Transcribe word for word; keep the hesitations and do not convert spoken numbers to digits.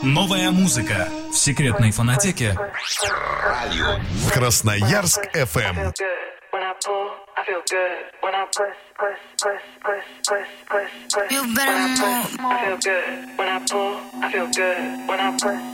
Новая музыка в секретной фонотеке Красноярск эф эм. You better move. I feel good when I pull. I feel good when I press.